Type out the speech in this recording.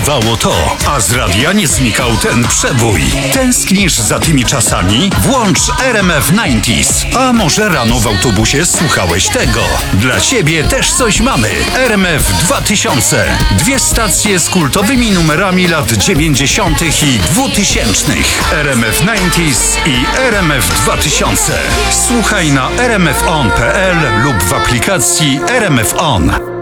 bywało to, a z radia nie znikał ten przebój. Tęsknisz za tymi czasami? Włącz RMF 90s. A może rano w autobusie słuchałeś tego? Dla ciebie też coś mamy. RMF 2000. 2 stacje z kultowymi numerami lat 90. i 2000. RMF 90s i RMF 2000. Słuchaj na rmfon.pl lub w aplikacji RMF On.